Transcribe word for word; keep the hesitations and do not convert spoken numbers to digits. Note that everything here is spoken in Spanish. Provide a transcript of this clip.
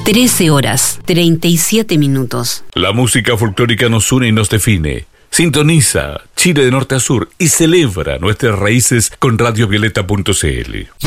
trece horas, treinta y siete minutos. La música folclórica nos une y nos define. Sintoniza Chile de norte a sur y celebra nuestras raíces con radio violeta punto c l.